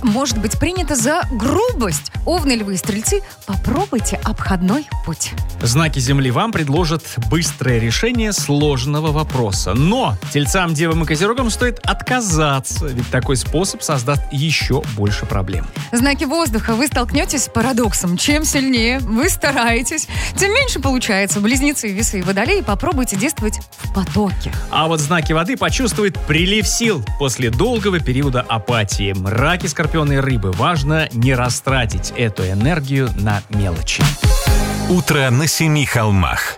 может быть принято за грубость. Овны, львы и стрельцы, попробуйте обходной путь. Знаки Земли вам предложат быстрое решение сложного вопроса. Но тельцам, девам и козерогам стоит отказаться, ведь такой способ создаст еще больше проблем. Знаки воздуха, вы столкнетесь с парадоксом. Чем сильнее вы стараетесь, тем меньше получается. Близнецы, весы и водолеи, попробуйте действовать в потоке. А вот знаки воды почувствуют прилив сил после долгого периода апатии. Раки, скорпионы и рыбы. Важно не растратить эту энергию на мелочи. Утро на 7 холмах.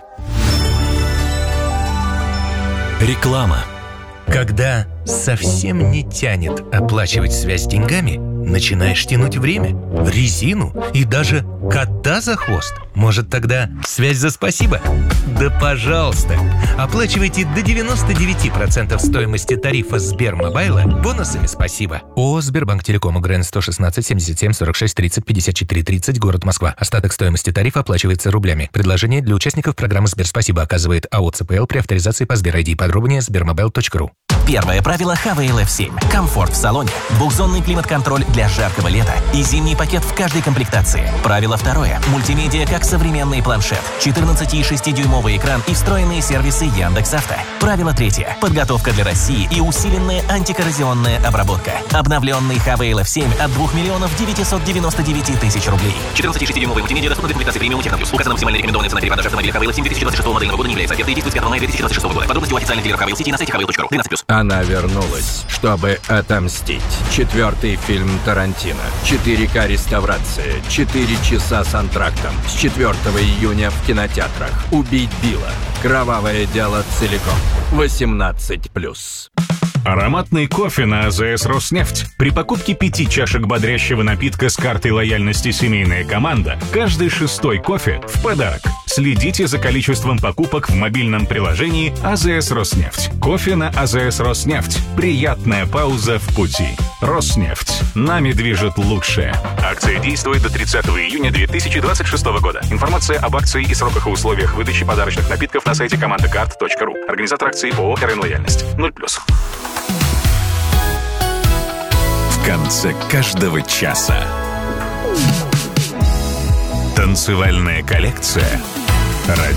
Реклама. Когда совсем не тянет оплачивать связь деньгами, начинаешь тянуть время, резину и даже кота за хвост. Может, тогда связь за спасибо? Да пожалуйста! Оплачивайте до 99% стоимости тарифа Сбермобайла бонусами спасибо. ООО «Сбербанк Телеком», УГРН 116 77 46 30 54 30, город Москва. Остаток стоимости тарифа оплачивается рублями. Предложение для участников программы «Сберспасибо» оказывает АО «ЦПЛ» при авторизации по Сбер-ID. Подробнее sbermobile.ru. Первое правило Honeywell F7. Комфорт в салоне, двухзонный климат-контроль для жаркого лета и зимний пакет в каждой комплектации. Правило второе. Мультимедиа как современный планшет, 14,6-дюймовый экран и встроенные сервисы Яндекс.Авто. Правило третье. Подготовка для России и усиленная антикоррозионная обработка. Обновленный Honeywell F7 от 2 999 000 рублей. 14,6-дюймовый мультимедиа доступны в комплектации премиум Техно Плюс. Указана максимальная рекомендованная цена перепродажи автомобиля Honeywell F7 2026 модельного года не является объектом и действует с 5 мая 2026 года. Подробности у официальных дилеров Honeywell City на сайте honeywell.ru. 13+. Она вернулась, чтобы отомстить. 4-й фильм Тарантино. 4К реставрация. 4 часа с антрактом. С 4 июня в кинотеатрах. «Убить Билла». Кровавое дело целиком. 18+. Ароматный кофе на АЗС «Роснефть». При покупке 5 чашек бодрящего напитка с картой лояльности «Семейная команда» каждый 6-й кофе в подарок. Следите за количеством покупок в мобильном приложении АЗС «Роснефть». Кофе на АЗС «Роснефть». Приятная пауза в пути. «Роснефть». Нами движет лучшее. Акция действует до 30 июня 2026 года. Информация об акции и сроках и условиях выдачи подарочных напитков на сайте командакарт.ру. Организатор акции ООО «РН Лояльность». 0+. В конце каждого часа. Танцевальная коллекция.